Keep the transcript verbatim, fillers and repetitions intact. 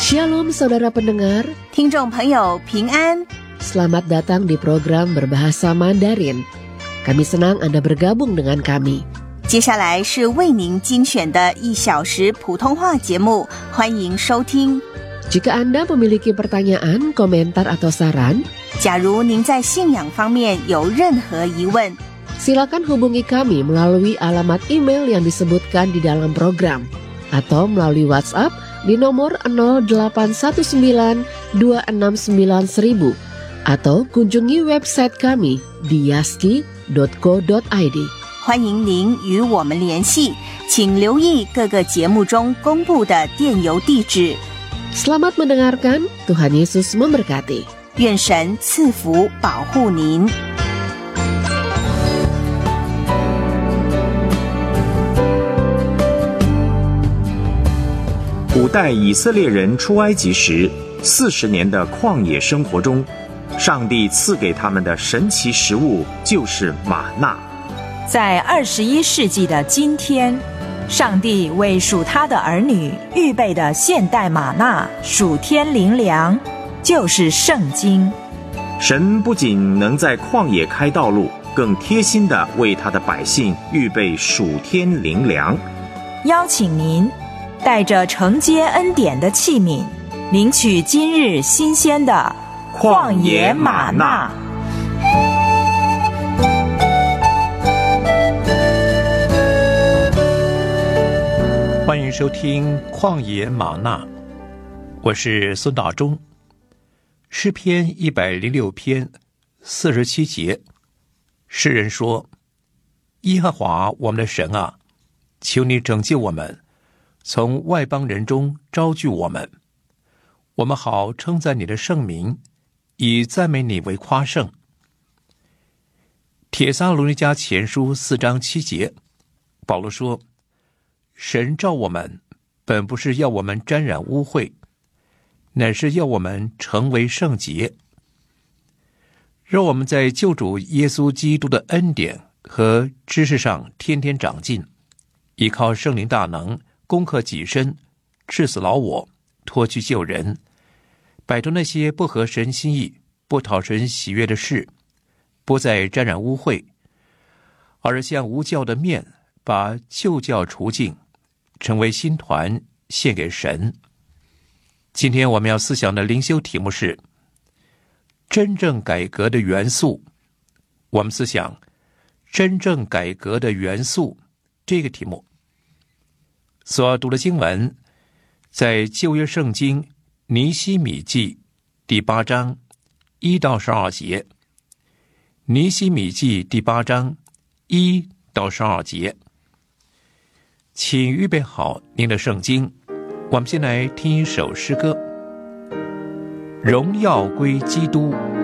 Shalom saudara pendengar, 听众朋友平安。 Selamat datang di program Berbahasa Mandarin. Kami senang Anda bergabung dengan kami. 接下来是为您精选的一小时普通话节目，欢迎收听。 Jika Anda memiliki pertanyaan, komentar atau saran, 假如您在信仰方面有任何疑问， silakan hubungi kami melalui alamat email yang disebutkan di dalam program atau melalui WhatsApp di nomor nol delapan satu sembilan dua enam sembilan seribu atau kunjungi website kami di yaski dot co dot i d. 欢迎您与我们联系，请留意各个节目中公布的电邮地址。 Selamat mendengarkan, Tuhan Yesus memberkati. 愿神赐福保护您。 古代以色列人出埃及时，四十年的旷野生活中，上帝赐给他们的神奇食物就是玛纳。 在二十一世纪的今天，上帝为属他的儿女预备的现代玛纳属天灵粮，就是圣经。 神不仅能在旷野开道路，更贴心地为他的百姓预备属天灵粮。 邀请您带着承接恩典的器皿，领取今日新鲜的旷野玛纳。 欢迎收听旷野玛纳，我是孙大中。诗篇一百零六篇四十七节，诗人说：耶和华我们的神啊，求你拯救我们，从外邦人中招聚我们，我们好称赞你的圣名，以赞美你为夸胜。帖撒罗尼迦前书四章七节，保罗说：神召我们，本不是要我们沾染污秽，乃是要我们成为圣洁。让我们在救主耶稣基督的恩典和知识上天天长进，依靠圣灵大能，攻克己身，治死老我，脱去旧人，摆脱那些不合神心意、不讨神喜悦的事，不再沾染污秽，而向无酵的面把旧酵除尽，成为新团献给神。今天我们要思想的灵修题目是真正改革的元素。我们思想真正改革的元素这个题目。所要读的经文在旧约圣经尼希米记第八章一到十二节。尼希米记第八章一到十二节。请预备好您的圣经，我们先来听一首诗歌。荣耀归基督，